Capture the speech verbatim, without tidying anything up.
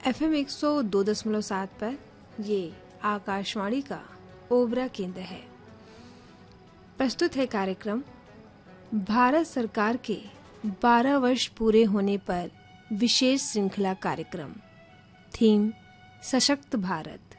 F M एक सौ दो दशमलव सात पर ये आकाशवाणी का ओबरा केंद्र है। प्रस्तुत है कार्यक्रम भारत सरकार के बारह वर्ष पूरे होने पर विशेष श्रृंखला कार्यक्रम। थीम सशक्त भारत।